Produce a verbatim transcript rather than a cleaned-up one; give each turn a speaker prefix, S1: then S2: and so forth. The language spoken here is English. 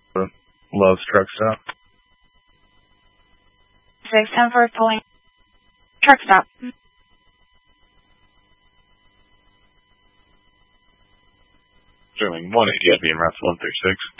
S1: Love's truck stop.
S2: six ten four pulling truck stop.
S1: Sterling one eighty, being route one thirty-six.